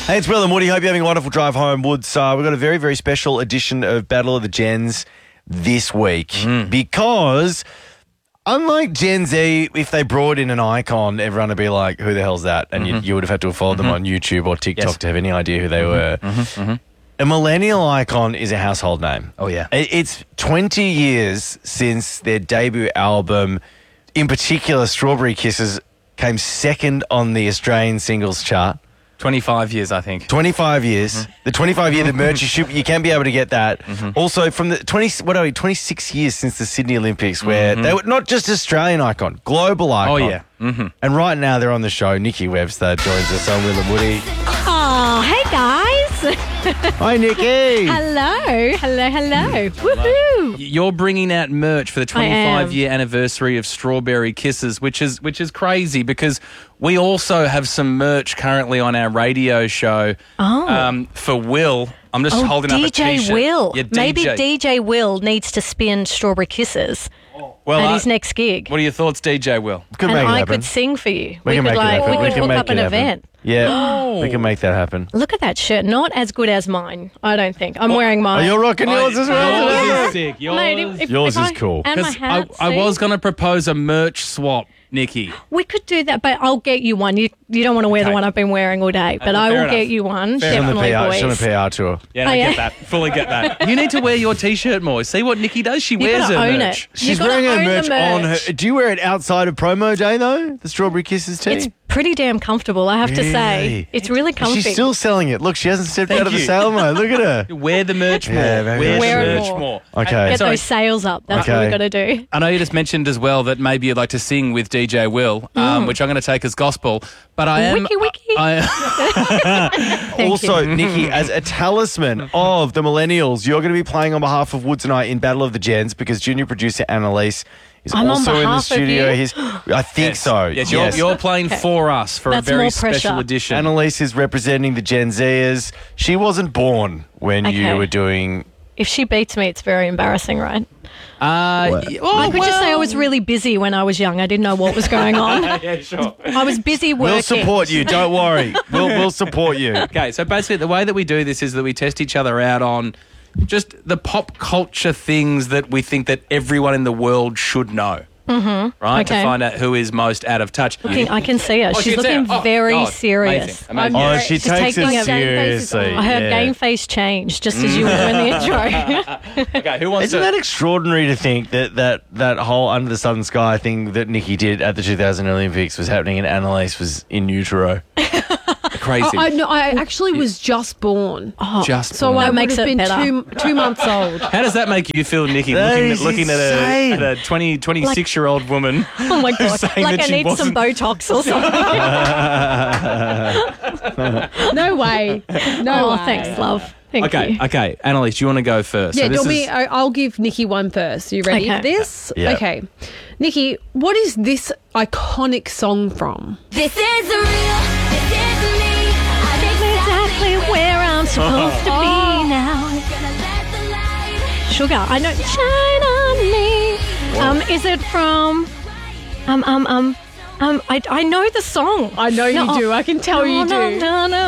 Hey, it's Will and Woody. Hope you're having a wonderful drive home, Woods. We've got a very, very special edition of Battle of the Gens this week because unlike Gen Z, if they brought in an icon, everyone would be like, who the hell's that? And you would have had to have followed them on YouTube or TikTok to have any idea who they were. A millennial icon is a household name. Oh, yeah. It's 20 years since their debut album, in particular, Strawberry Kisses, came second on the Australian singles chart. 25 years, I think. 25 years. The 25-year, the merch, you can be able to get that. Also, from the 26 years since the Sydney Olympics, where they were not just Australian icon, global icon. Oh, yeah. And right now they're on the show. Nikki Webster joins us on Will and Woody. Oh, hey guys. Hi, Nikki. Hello. Woohoo. You're bringing out merch for the 25-year anniversary of Strawberry Kisses, which is crazy because we also have some merch currently on our radio show for Will. I'm just holding up a DJ T-shirt. Will. Yeah, DJ. Maybe DJ Will needs to spin Strawberry Kisses at his next gig. What are your thoughts, DJ Will? Could And make it I happen. could sing for you. We can make it happen. We We could can hook make up it an happen. event. Yeah, we can make that happen. Look at that shirt. Not as good as mine, I don't think. I'm wearing Oh, mine. you're rocking yours as well. Yours is sick. Mate, if Yours is I- cool. And my 'Cause hat, I see? was going to propose a merch swap, Nikki. We could do that, but I'll get you one. You don't want to wear the Okay. one I've been wearing all day, but I fair will enough. get you one. She's on the Definitely, PR, she's on boys. a PR tour. Yeah, I yeah. get that. Fully get that. You need to wear your T-shirt more. See what Nikki does? She You wears gotta her own merch. it. She's You gotta wearing her own merch, the on her. Do you wear it outside of promo day, though? The Strawberry Kisses tee? It's pretty damn comfortable, I have to say. Really? It's really comfy. She's still selling it. Look, she hasn't stepped Thank out of the you. sale mode. Look at her. Wear the merch more. Yeah, very Wear nice. the Wear it merch more. more. Okay. Get Sorry. those sales up. That's what Okay. we got to do. I know you just mentioned as well that maybe you'd like to sing with DJ Will, which I'm going to take as gospel. But I am. Wiki. Thank Also, you. Nikki, as a talisman of the millennials, you're going to be playing on behalf of Woods and I in Battle of the Gens because junior producer Annalise is I'm on also in the behalf of studio. you? I think so. Yes, you're playing for us for That's a very more special pressure. edition. Annalise is representing the Gen Zers. She wasn't born when you Okay. were doing... If she beats me, it's very embarrassing, right? Oh, I could just say I was really busy when I was young. I didn't know what was going on. Yeah, sure. I was busy working. We'll support you. Don't worry. We'll support you. Okay, so basically the way that we do this is that we test each other out on just the pop culture things that we think that everyone in the world should know. Right? To Okay. find out who is most out of touch. I can see her. Oh, She's she can see looking her. Oh, very God. serious. Amazing. Oh, she She's takes it taking a- seriously. Her yeah. game face changed just as you were doing the intro. Okay, who wants Isn't to... that extraordinary to think that whole Under the Southern Sky thing that Nikki did at the 2000 Olympics was happening and Annalise was in utero? Crazy. I actually was just born. Just So born. I That would makes have it been better. two months old. How does that make you feel, Nikki, That is looking at insane. a 26-year-old woman? Oh my God. saying Like that I she need some wasn't- Botox or something. No way. No Oh, way. thanks, love. Thank you. Okay. Annalise, do you want to go first? Yeah, So do this you want me? is- I'll give Nikki one first. Are you ready Okay. for this? Yeah. Okay. Nikki, what is this iconic song from? This is real. This is me. I Exactly where I'm supposed to be now. gonna let the light. Sugar, I know. Shine on me. Is it from? I know the song. I know you do. I can tell you do.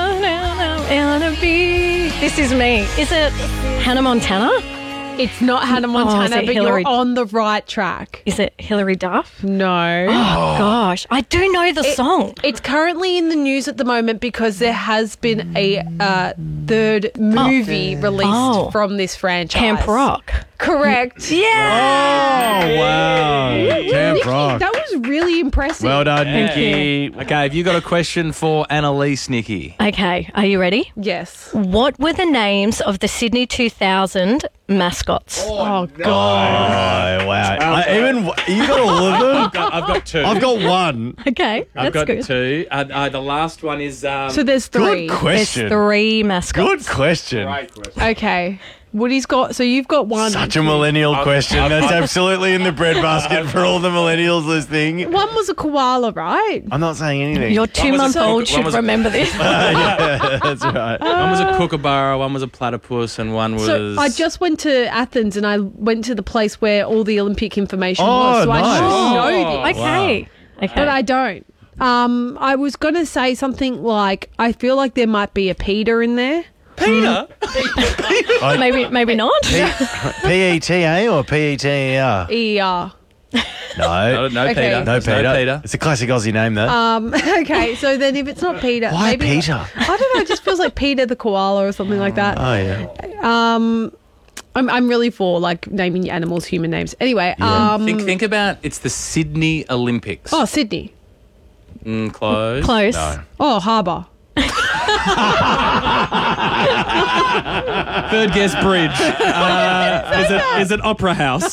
This is me. Is it Hannah Montana? It's not Hannah is Montana, it but Hillary? you're on the right track. Is it Hilary Duff? No. Oh, gosh, I do know the song. It's currently in the news at the moment because there has been a third movie released from this franchise. Camp Rock. Correct. Yeah. Oh, wow. Camp Nikki, Rock. that was really impressive. Well done, Nikki. Okay, have you got a question for Annalise, Nikki? Okay, are you ready? Yes. What were the names of the Sydney 2000 mascots? Oh, God. Oh, wow. You got all of them? I've got two. I've got one. Okay, I've that's got good. two. The last one is... So there's three. Good question. There's 3 mascots. Good question. Okay. Woody's got, so you've got one. Such a millennial question. That's absolutely in the breadbasket for all the millennials listening. One was a koala, right? I'm not saying anything. Your 2-month-old one should was a- remember this. Yeah, that's right. One was a kookaburra, one was a platypus, and one was... So I just went to Athens and I went to the place where all the Olympic information Oh, was. So nice. I should know this. Okay. Okay. But I don't. I was going to say something like, I feel like there might be a Peter in there. Peter? Maybe not. PETA or PETER? ER. No. No, Okay. Peter. No, There's Peter. It's a classic Aussie name, though. Okay, so then if it's not Peter, Why maybe Peter? I don't know. It just feels like Peter the koala or something like that. Oh, yeah. I'm really for like naming your animals human names. Anyway, Think about it's the Sydney Olympics. oh, Sydney. Close. Close. No. Oh, Harbour. Third guess, bridge. Is it Opera House?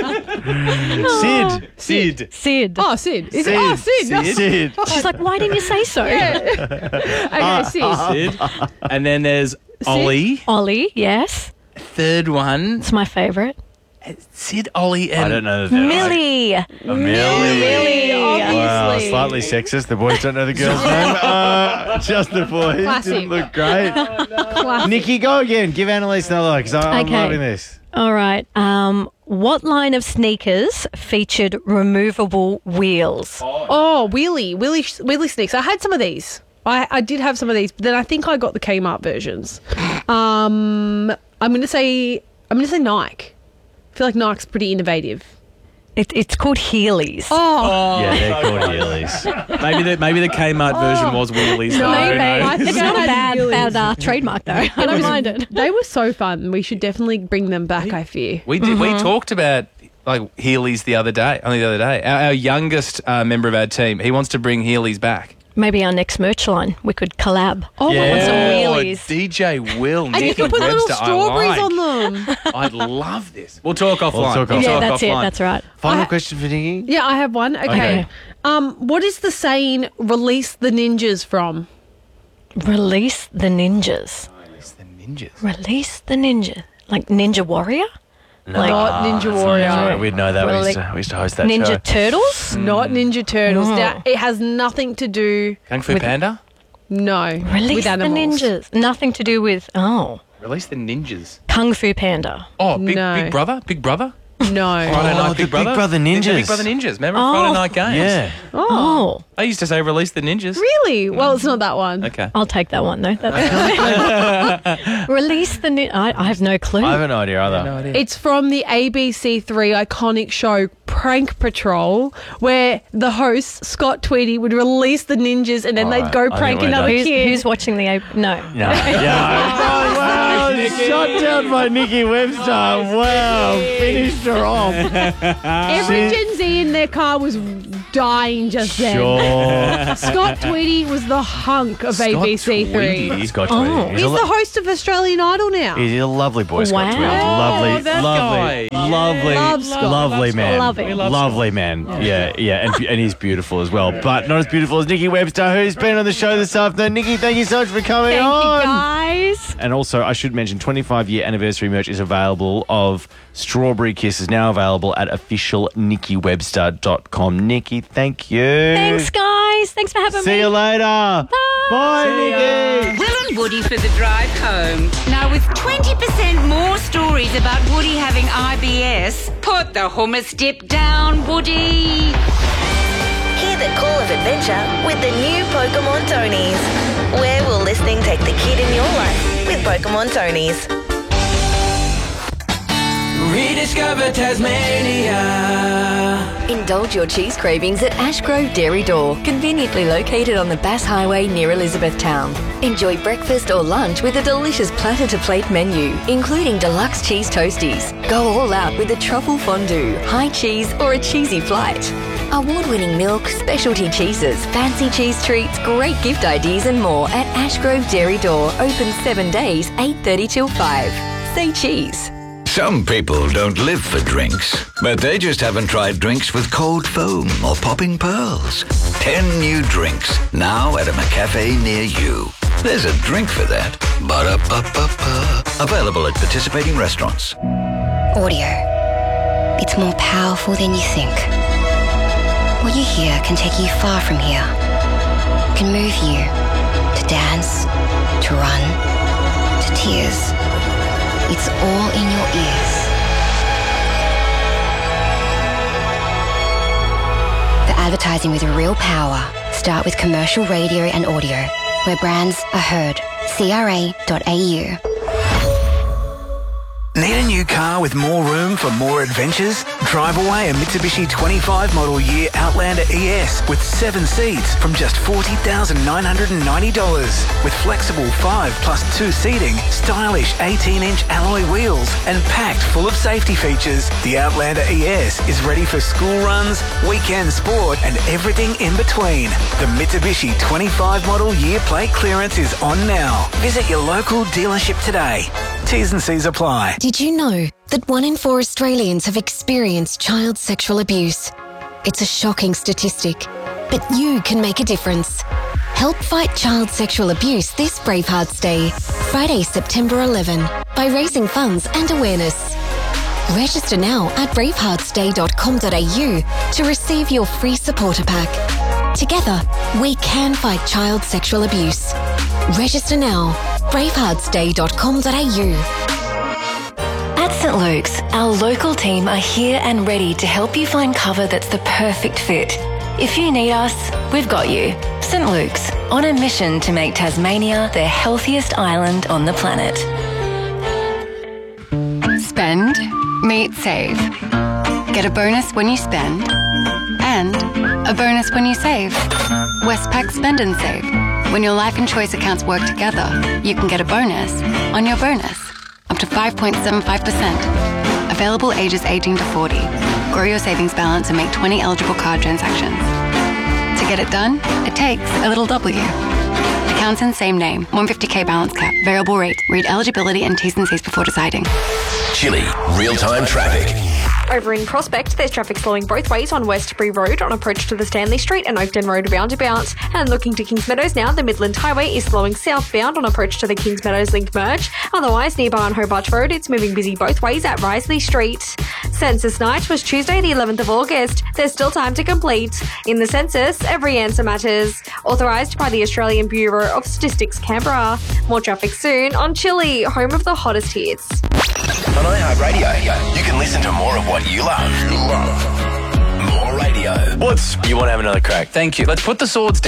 Sid. Sid. Oh, Sid. Is it? Oh, Sid. Sid. She's like, why didn't you say so? Okay, Sid. Sid. And then there's Ollie. Ollie, yes. Third one, It's my favourite. Sid, Ollie, and I don't know. The Millie. Millie. Obviously. Wow, slightly sexist. The boys don't know the girl's name. Just the boys. Classic. Didn't look great. Classic. Nikki, go again. Give Annalise another because I'm Okay. loving this. All right. What line of sneakers featured removable wheels? Oh, wheelie sneaks. I had some of these. I did have some of these, but then I think I got the Kmart versions. I'm gonna say Nike. I feel like Nike's pretty innovative. It's called Heelys. Oh, Yeah, they're called Heelys. maybe the Kmart version was wheelies. No, I don't know. I think It's I not a had Heelys. bad trademark, though. I don't mind it. They were so fun. We should definitely bring them back, I fear. We talked about like Heelys the other day. Our youngest member of our team, he wants to bring Heelys back. Maybe our next merch line, we could collab. Oh, my want God. some wheelies. DJ Will, And you Nikki can put little Webster, strawberries I like. on them. I'd love this. We'll talk offline. talk We'll offline. Yeah, talk that's it. offline. That's right. Final question for Nikki. Yeah, I have one. Okay. What is the saying, release the ninjas from? Release the ninjas. It's the ninjas. Release the ninja. Like Ninja Warrior? Like Not Ninja Warrior. Sorry, we'd know that. Well, We used to host that Ninja show. Turtles? Not Ninja Turtles. Now, it has nothing to do, Kung Fu Panda? no, Release with the animals. ninjas. Nothing to do with, Release the ninjas. Kung Fu Panda. Oh, No. Big Brother? Big Brother? No. Friday Night the Big Brother? Big Brother The Ninjas. Big Brother Ninjas. Remember Oh. Friday Night Games? Yeah. Oh, I used to say release the ninjas. Really? Well, it's not that one. Okay. I'll take that one, though. That's Release the ninja. I have no clue. I have no idea either. No idea. It's from the ABC3 iconic show Prank Patrol, where the host, Scott Tweedy, would release the ninjas and then they'd go I prank think we're another done. kid. Who's watching the... No. No. Yeah. Oh, wow. Shut down by Nikki Webster. Wow. Finished her off. Every Gen Z in their car was dying just then. Sure. Scott Tweedy was the hunk of ABC3. Tweedy. Scott Oh. Tweedy. He's the host of Australian Idol now. He's a lovely boy, Scott Wow. Tweedy. Oh, Lovely, that lovely, guy. lovely, Love Scott. lovely man. Love him. Lovely man. Yeah, and he's beautiful as well, but not as beautiful as Nikki Webster, who's been on the show this afternoon. Nikki, thank you so much for coming Thank on. you, guys. And also, I should mention, 25-year anniversary merch is available of Strawberry Kisses, now available at officialnickiwebster.com. Nikki, thank you. Thanks, guys. Thanks for having me. See you later. Bye, Nikki. Will and Woody for the drive home. Now, with 20% more stories about Woody having IBS, put the hummus dip down, Woody. Hear the call of adventure with the new Pokemon Tonies. Where will listening take the kid in your life with Pokemon Tonies? Rediscover Tasmania. Indulge your cheese cravings at Ashgrove Dairy Door, conveniently located on the Bass Highway near Elizabethtown. Enjoy breakfast or lunch with a delicious platter-to-plate menu, including deluxe cheese toasties. Go all out with a truffle fondue, high cheese, or a cheesy flight. Award-winning milk, specialty cheeses, fancy cheese treats, great gift ideas and more at Ashgrove Dairy Door, open 7 days, 8:30 till 5. Say cheese. Some people don't live for drinks, but they just haven't tried drinks with cold foam or popping pearls. 10 new drinks, now at a McCafe near you. There's a drink for that. Ba-da-ba-ba-ba. Available at participating restaurants. Audio. It's more powerful than you think. What you hear can take you far from here. Can move you to dance, to run, to tears. It's all in your ears. The advertising with real power start with commercial radio and audio, where brands are heard. CRA.au. Need a new car with more room for more adventures? Drive away a Mitsubishi 25 model year Outlander ES with 7 seats from just $40,990. With flexible 5+2 seating, stylish 18-inch alloy wheels and packed full of safety features, the Outlander ES is ready for school runs, weekend sport and everything in between. The Mitsubishi 25 model year plate clearance is on now. Visit your local dealership today. T's and C's apply. Did you know that 1 in 4 Australians have experienced child sexual abuse? It's a shocking statistic, but you can make a difference. Help fight child sexual abuse this Bravehearts Day, Friday, September 11, by raising funds and awareness. Register now at braveheartsday.com.au to receive your free supporter pack. Together, we can fight child sexual abuse. Register now, braveheartsday.com.au. At St. Luke's, our local team are here and ready to help you find cover that's the perfect fit. If you need us, we've got you. St. Luke's, on a mission to make Tasmania the healthiest island on the planet. Spend, meet, save. Get a bonus when you spend and a bonus when you save. Westpac Spend and Save. When your life and choice accounts work together, you can get a bonus on your bonus, up to 5.75%. Available ages 18 to 40. Grow your savings balance and make 20 eligible card transactions. To get it done, it takes a little W. Accounts in same name, 150k balance cap, variable rate. Read eligibility and T's and C's before deciding. Chili, real-time traffic. Over in Prospect, there's traffic slowing both ways on Westbury Road on approach to the Stanley Street and Oakden Road roundabout. And looking to Kings Meadows now, the Midland Highway is slowing southbound on approach to the Kings Meadows Link merge. Otherwise, nearby on Hobart Road, it's moving busy both ways at Risley Street. Census night was Tuesday, the 11th of August. There's still time to complete. In the census, every answer matters. Authorised by the Australian Bureau of Statistics, Canberra. More traffic soon on Chili, home of the hottest hits. On iHeartRadio, you can listen to more of what you love. More radio. You want to have another crack? Thank you. Let's put the swords down.